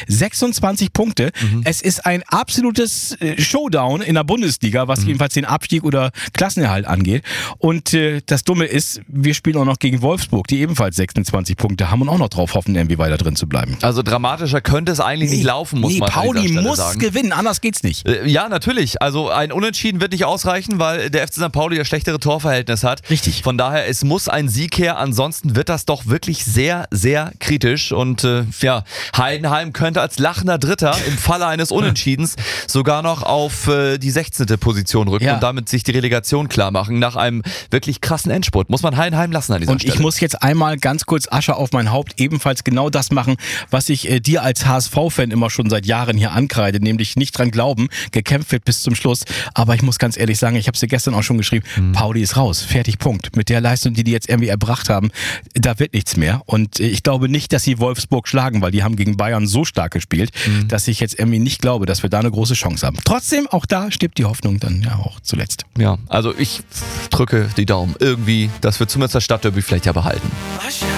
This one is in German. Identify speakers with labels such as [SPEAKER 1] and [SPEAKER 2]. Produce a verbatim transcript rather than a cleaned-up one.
[SPEAKER 1] sechsundzwanzig Punkte. Mhm. Es ist ein absolutes Showdown in der Bundesliga, was mhm. jedenfalls den Abstieg oder Klassenerhalt angeht. Und äh, das Dumme ist, wir spielen auch noch gegen Wolfsburg, die ebenfalls sechsundzwanzig Punkte haben und auch noch drauf hoffen, irgendwie weiter drin zu bleiben.
[SPEAKER 2] Also dramatischer könnte es eigentlich nee, nicht laufen, muss
[SPEAKER 1] nee,
[SPEAKER 2] man
[SPEAKER 1] Pauli
[SPEAKER 2] an dieser Stelle
[SPEAKER 1] muss
[SPEAKER 2] sagen.
[SPEAKER 1] gewinnen, anders geht's nicht.
[SPEAKER 2] Äh, ja, natürlich. Also ein Unentschieden wird nicht ausreichen, weil der F C Sankt Pauli das schlechtere Torverhältnis hat.
[SPEAKER 1] Richtig.
[SPEAKER 2] Von daher, es muss ein Sieg her, ansonsten wird das doch wirklich sehr, sehr kritisch. Und äh, ja, Heidenheim könnte als lachender Dritter im Falle eines Unentschiedens sogar noch auf äh, die sechzehnte Position rücken ja. und damit sich die Relegation klar machen nach einem wirklich krassen Endspurt. Muss man Heidenheim lassen an dieser
[SPEAKER 1] und
[SPEAKER 2] Stelle.
[SPEAKER 1] Und ich muss jetzt einmal ganz kurz Asche auf mein Haupt ebenfalls genau das machen, was ich äh, dir als H S V-Fan immer schon seit Jahren hier ankreide, nämlich nicht dran glauben, gekämpft wird bis zum Schluss. Aber ich muss ganz ehrlich sagen, ich habe es dir gestern auch schon geschrieben, mhm. Pauli ist raus, fertig, Punkt. Mit der Leistung, die die jetzt irgendwie erbracht haben, da wird nichts mehr. Und äh, ich glaube nicht, dass sie Wolfsburg schlagen, weil die haben gegen Bayern so stark gespielt, mhm. dass ich jetzt irgendwie nicht glaube, dass wir da eine große Chance haben. Trotzdem, auch da stirbt die Hoffnung dann ja auch zuletzt.
[SPEAKER 2] Ja, also ich drücke die Daumen irgendwie, dass wir zumindest das Stadtderby vielleicht ja behalten.